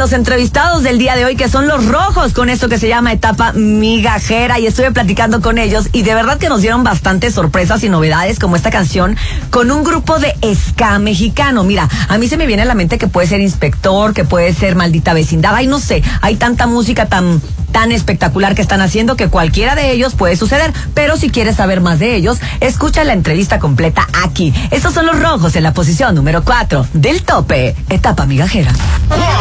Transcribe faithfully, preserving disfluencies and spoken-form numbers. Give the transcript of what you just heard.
los entrevistados del día de hoy, que son Los Rojos, con esto que se llama Etapa Migajera, y estuve platicando con ellos y de verdad que nos dieron bastantes sorpresas y novedades, como esta canción con un grupo de ska mexicano. Mira, a mí se me viene a la mente que puede ser Inspector, que puede ser Maldita Vecindad, ay no sé, hay tanta música tan tan espectacular que están haciendo que cualquiera de ellos puede suceder, pero si quieres saber más de ellos, escucha la entrevista completa aquí. Estos son Los Rojos en la posición número cuatro del tope Etapa Migajera.